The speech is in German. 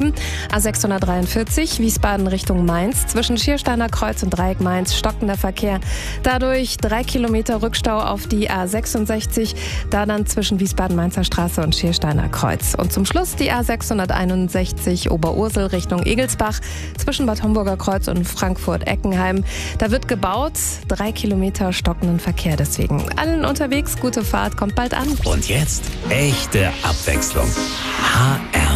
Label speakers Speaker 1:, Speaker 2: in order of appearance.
Speaker 1: 7. A643 Wiesbaden Richtung Mainz. Zwischen Schiersteiner Kreuz und Dreieck Mainz stockender Verkehr. Dadurch 3 Kilometer Rückstau auf die A66. Da dann zwischen Wiesbaden-Mainzer Straße und Schiersteiner Kreuz. Und zum Schluss die A661 Oberursel Richtung Egelsbach. Zwischen Bad Homburger Kreuz und Frankfurt-Eckenheim. Da wird gebaut. 3 Kilometer stockenden Verkehr deswegen. Allen unterwegs, gute Fahrt, kommt bald an.
Speaker 2: Und jetzt echte Abwechslung. HR